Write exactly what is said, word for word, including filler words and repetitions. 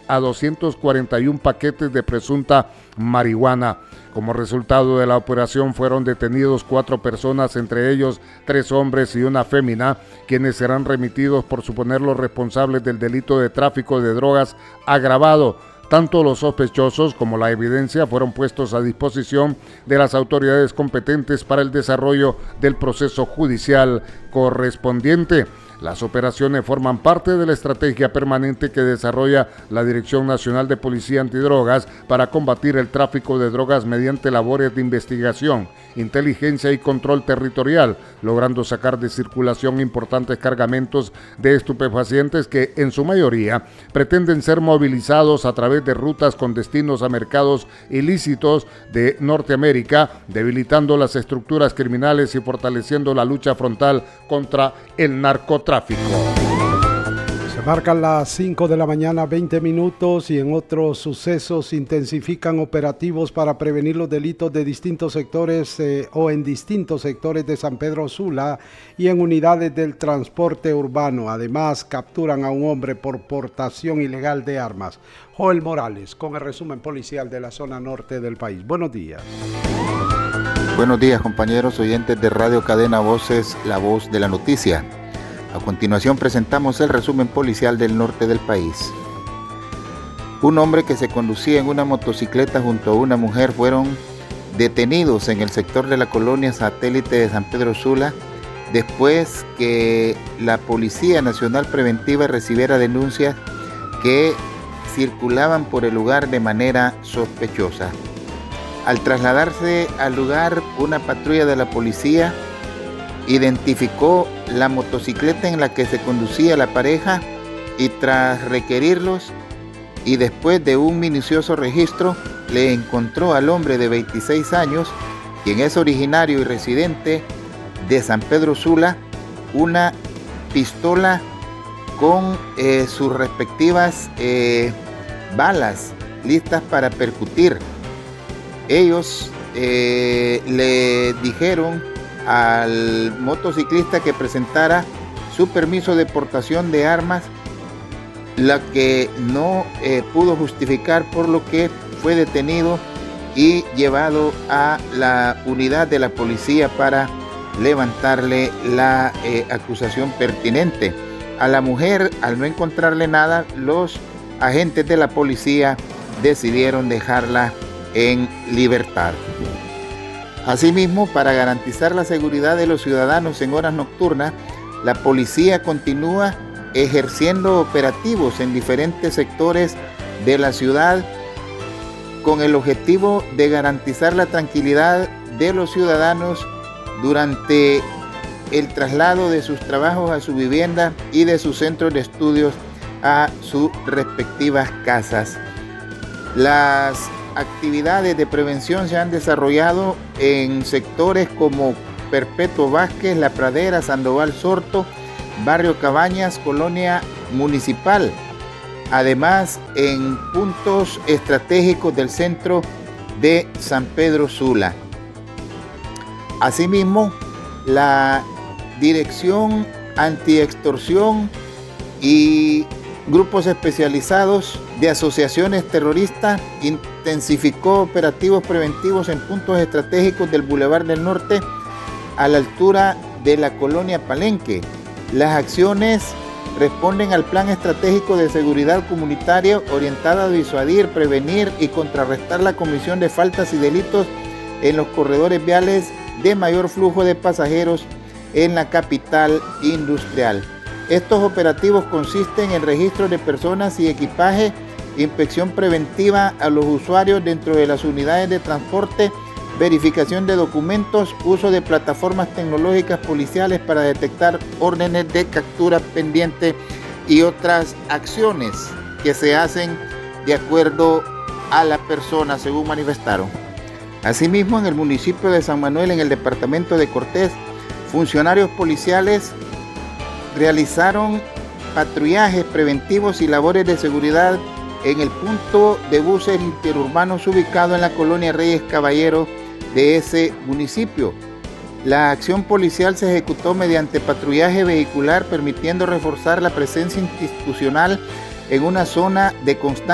a doscientos cuarenta y uno paquetes de presunta marihuana. Como resultado de la operación fueron detenidos cuatro personas, entre ellos tres hombres y una fémina, quienes serán remitidos por suponerlos responsables del delito de tráfico de drogas agravado. Tanto los sospechosos como la evidencia fueron puestos a disposición de las autoridades competentes para el desarrollo del proceso judicial correspondiente. Las operaciones forman parte de la estrategia permanente que desarrolla la Dirección Nacional de Policía Antidrogas para combatir el tráfico de drogas mediante labores de investigación, inteligencia y control territorial, logrando sacar de circulación importantes cargamentos de estupefacientes que, en su mayoría, pretenden ser movilizados a través de rutas con destinos a mercados ilícitos de Norteamérica, debilitando las estructuras criminales y fortaleciendo la lucha frontal contra el narcotráfico. Tráfico. Se marcan las cinco de la mañana, veinte minutos, y en otros sucesos intensifican operativos para prevenir los delitos de distintos sectores eh, o en distintos sectores de San Pedro Sula y en unidades del transporte urbano. Además, capturan a un hombre por portación ilegal de armas. Joel Morales, con el resumen policial de la zona norte del país. Buenos días. Buenos días, compañeros oyentes de Radio Cadena Voces, la voz de la noticia. A continuación presentamos el resumen policial del norte del país. Un hombre que se conducía en una motocicleta junto a una mujer fueron detenidos en el sector de la colonia Satélite de San Pedro Sula después que la Policía Nacional Preventiva recibiera denuncias que circulaban por el lugar de manera sospechosa. Al trasladarse al lugar, una patrulla de la policía identificó la motocicleta en la que se conducía la pareja y tras requerirlos y después de un minucioso registro le encontró al hombre de veintiséis años, quien es originario y residente de San Pedro Sula, una pistola con eh, sus respectivas eh, balas listas para percutir. Ellos eh, le dijeron al motociclista que presentara su permiso de portación de armas, la que no eh, pudo justificar, por lo que fue detenido y llevado a la unidad de la policía para levantarle la eh, acusación pertinente. A la mujer, al no encontrarle nada, los agentes de la policía decidieron dejarla en libertad. Asimismo, para garantizar la seguridad de los ciudadanos en horas nocturnas, la policía continúa ejerciendo operativos en diferentes sectores de la ciudad con el objetivo de garantizar la tranquilidad de los ciudadanos durante el traslado de sus trabajos a su vivienda y de sus centros de estudios a sus respectivas casas. Las actividades de prevención se han desarrollado en sectores como Perpetuo Vázquez, La Pradera, Sandoval Sorto, Barrio Cabañas, Colonia Municipal. Además, en puntos estratégicos del centro de San Pedro Sula. Asimismo, la Dirección Antiextorsión y grupos especializados de asociaciones terroristas intensificó operativos preventivos en puntos estratégicos del Boulevard del Norte a la altura de la colonia Palenque. Las acciones responden al plan estratégico de seguridad comunitaria orientada a disuadir, prevenir y contrarrestar la comisión de faltas y delitos en los corredores viales de mayor flujo de pasajeros en la capital industrial. Estos operativos consisten en registro de personas y equipaje, inspección preventiva a los usuarios dentro de las unidades de transporte, verificación de documentos, uso de plataformas tecnológicas policiales para detectar órdenes de captura pendiente y otras acciones que se hacen de acuerdo a la persona, según manifestaron. Asimismo, en el municipio de San Manuel, en el departamento de Cortés, funcionarios policiales realizaron patrullajes preventivos y labores de seguridad en el punto de buses interurbanos ubicado en la colonia Reyes Caballero de ese municipio. La acción policial se ejecutó mediante patrullaje vehicular, permitiendo reforzar la presencia institucional en una zona de constante